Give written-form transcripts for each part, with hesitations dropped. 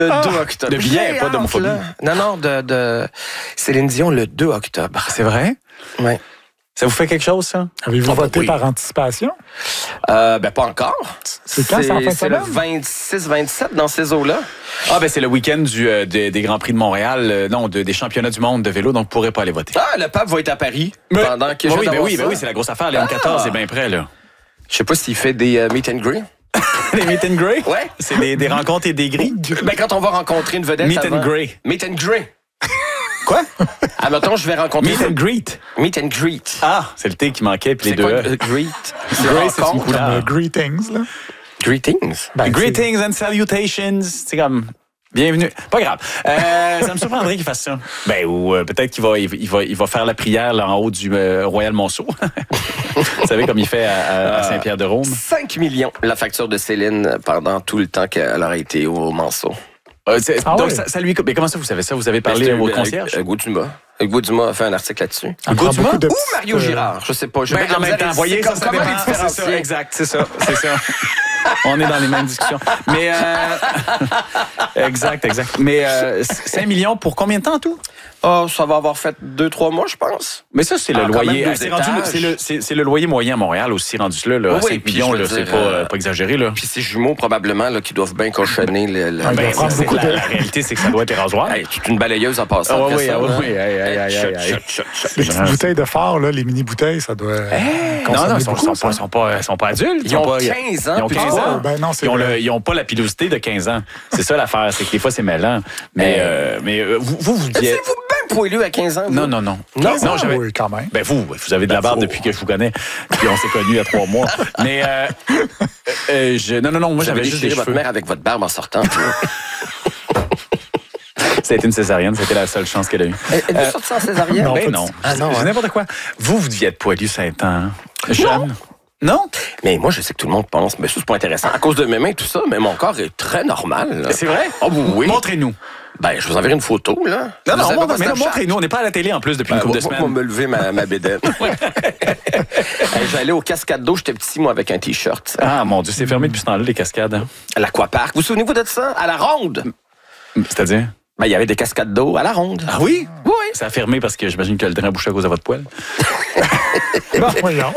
Le 2 octobre. De billets, pas d'homophobie. Non, de Céline Dion le 2 octobre. C'est vrai? Oui. Ça vous fait quelque chose, ça? Avez-vous voté par anticipation? Pas encore. C'est quand, c'est en fin de C'est le semaine? 26-27 dans ces eaux-là. Ah, ben c'est le week-end des Grands Prix de Montréal, des championnats du monde de vélo, donc vous ne pourrez pas aller voter. Ah, le pape va être à Paris pendant que oui, c'est la grosse affaire. Léon XIV est bien prêt, là. Je sais pas s'il fait des meet and greet. Les meet and greet? Ouais. C'est des rencontres et des grilles? Ben, quand on va rencontrer une vedette Meet avant. and greet. Meet and greet. Quoi? Admettons, je vais rencontrer... Meet and greet. Meet and greet. Ah, c'est le T qui manquait, puis les C'est deux quoi, E. greet? Great, c'est une rencontre. couleur. Greetings, là. Greetings. Ben, Greetings and salutations. C'est comme... Bienvenue. Pas grave. Ça me surprendrait qu'il fasse ça. Ben, ou peut-être qu'il va faire la prière là, en haut du Royal Monceau. Vous savez, comme il fait à Saint-Pierre-de-Rome. 5 millions, la facture de Céline pendant tout le temps qu'elle aurait été au Monceau. Donc, ouais. ça lui... Mais comment ça, vous savez ça? Vous avez parlé au concierge? Hugo Dumas. Hugo Dumas a fait un article là-dessus. Hugo Dumas? Ou Mario Girard, je sais pas. Je Ben, en même temps, voyez, ça comment dépend. les C'est ça, différencier? exact, c'est ça. On est dans les mêmes discussions. Mais, exact. Mais 5 millions pour combien de temps, tout? Oh, ça va avoir fait 2-3 mois, je pense. Mais ça, c'est le quand loyer. même 2 C'est rendu, étages. c'est le loyer moyen à Montréal aussi, rendu là. Oui, 5 puis millions, je veux là, c'est dire, pas exagéré, là. Puis ces jumeaux, probablement, là, qui doivent bien cochonner le... Ah, Ben, prendre c'est beaucoup de- la réalité, c'est que ça doit être rasoir. Hey, toute une balayeuse en passant. après ça, là. Aïe. Les petites bouteilles de phare, là, les mini-bouteilles, ça doit Non, consommer ils beaucoup, ça. sont pas adultes. Ils ont pas- 15 ans, Ils ont puis 15 tu ans. vois. Ben non, c'est Ils ont, vrai. ils ont pas la pilosité de 15 ans. C'est ça l'affaire, c'est que des fois, c'est mêlant. Mais vous dites... Étiez-vous bien poilu à 15 ans? vous? Non. Non, j'avais... Oui, quand même. Ben vous avez de la barbe depuis que je vous connais. Puis on s'est connus il y a 3 mois. Mais non, moi Vous j'avais avez juste des déchiré votre cheveux. mère avec votre barbe en sortant. Ça a été une césarienne, c'était la seule chance qu'elle a eue. Êtes-vous sorti en césarienne? Non, Ben pas non. du tout. Ah non, C'est hein? n'importe quoi. Vous deviez être poilu 5 ans. Hein? Jeune. Non? Mais moi, je sais que tout le monde pense, mais ça, c'est pas intéressant. À cause de mes mains et tout ça, mais mon corps est très normal. Là. C'est vrai? Ah oui. Montrez-nous. Ben, je vous enverrai une photo, là. Non, Vous savez pas mais Snapchat? montrez-nous. On n'est pas à la télé en plus depuis une couple de Moi, semaines. me lever ma bédaine. J'allais au cascade d'eau, j'étais petit, moi, avec un T-shirt. Ah mon Dieu, c'est fermé depuis ce temps-là, les cascades. Hein? À l'Aquapark. Vous souvenez-vous de ça? À la ronde. C'est-à-dire? Ben, il y avait des cascades d'eau à la ronde. Ah oui? Oui. Ça a fermé parce que j'imagine que le drain a bouché à cause de votre poêle. Non, voyons.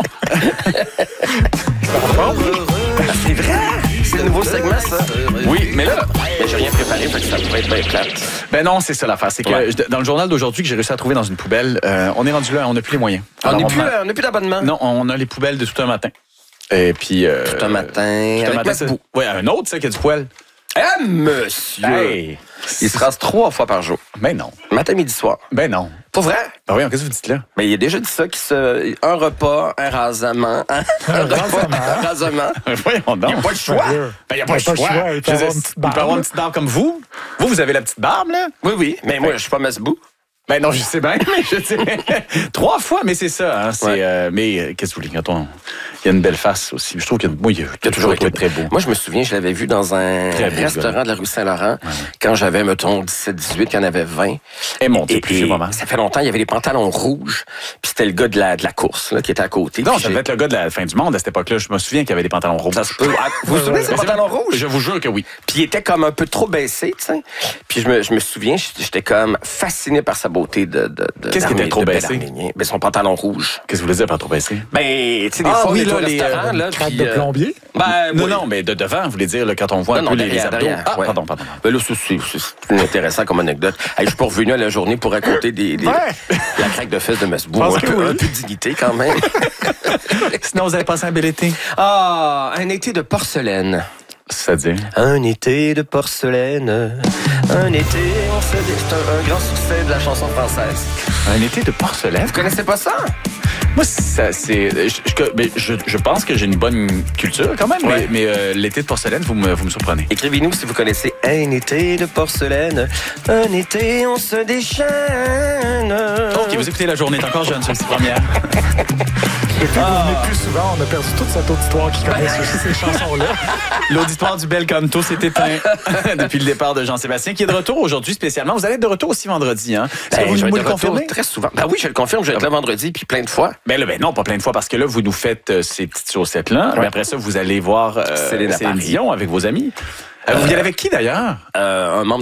C'est vrai! C'est le nouveau segment, ça. Oui, mais là... Mais j'ai rien préparé, fait que ça pourrait être bien plate. Ben non, c'est ça l'affaire. C'est que Ouais. dans le journal d'aujourd'hui que j'ai réussi à trouver dans une poubelle, on est rendu là, on n'a plus les moyens. On Alors, n'a plus d'abonnement. Non, on a les poubelles de tout un matin. Et puis... Tout un matin. Tout un Avec matin, Masbou. ouais, un autre, ça, qui a du poil. Eh, monsieur! Hey! Il se rase 3 fois par jour. Ben non. Matin, midi, soir. Ben non. Pour vrai? Ben oui, qu'est-ce que vous dites là? Mais il a déjà dit ça, un repas, un rasement. Hein? Un rasement. Voyons donc. Il n'y a pas le choix. Sérieux. Ben, il n'y a pas le choix. Il peut Je veux avoir dire, une petite il peut avoir barbe. une petite barbe comme vous. Vous avez la petite barbe, là? Oui, mais moi, je suis pas Masbou. Ben non, je sais bien, mais je sais. 3 fois, mais c'est ça. Hein, c'est, Ouais. mais qu'est-ce que vous voulez? Quand il y a une belle face aussi. Je trouve qu'il y a toujours été très beau. Moi, je me souviens, je l'avais vu dans un Très beau, restaurant de la rue Saint-Laurent quand j'avais, mettons, 17-18, qu'il y en avait 20. Et monté plus vieux moment. Ça fait longtemps, il y avait les pantalons rouges, puis c'était le gars de la course là, qui était à côté. Non, puis ça devait être le gars de la fin du monde à cette époque-là. Je me souviens qu'il y avait des pantalons rouges. Ça se peut. Ah, vous vous souvenez de ces pantalons rouges? Je vous jure que oui. Puis il était comme un peu trop baissé, tu sais. Puis je me souviens, j'étais comme fasciné par sa beauté de Qu'est-ce qui était trop de bel baissé? Arménien. Ben, son pantalon rouge. Qu'est-ce que vous voulez dire par trop baissé? Ben, tu sais, des Ah fois, oui, on est là, au les, restaurant, là, Craque puis, de plombier? Ben, Non, oui. non, mais de devant, vous voulez dire, là, quand on voit un Non, peu non, les derrière, abdos. derrière, Ah, ouais. pardon. Ben là, c'est intéressant comme anecdote. Hey, je suis pas revenu à la journée pour raconter la craque de fesses de Masbou. Pense Un que peu oui. de dignité, quand même. Sinon, vous avez passé un bel été. Ah, un été de porcelaine. C'est-à-dire? Un été de porcelaine. Un été, c'est un grand succès de la chanson française. Un été de porcelaine? Vous connaissez pas ça? Moi, ça, c'est. Je pense que j'ai une bonne culture quand même, Ouais. mais l'été de porcelaine, vous me surprenez. Écrivez-nous si vous connaissez un été de porcelaine. Un été, on se déchaîne. Ok, vous écoutez La Journée est encore jeune, c'est une première. Depuis qu'on venait plus souvent, on a perdu toute cette auditoire qui connaît ces chansons-là. L'auditoire du Bel Canto s'est éteint depuis le départ de Jean-Sébastien, qui est de retour aujourd'hui spécialement. Vous allez être de retour aussi vendredi, hein? Est-ce que Ben, je vous vais nous être le de retour confirmez? très souvent. Ben oui, je le confirme, je vais être là vendredi, puis plein de fois. Ben là, ben non, pas plein de fois, parce que là, vous nous faites ces petites chaussettes-là. Ouais. Mais après ça, vous allez voir Céline à Paris. Dion avec vos amis. Vous y allez avec qui, d'ailleurs? Un membre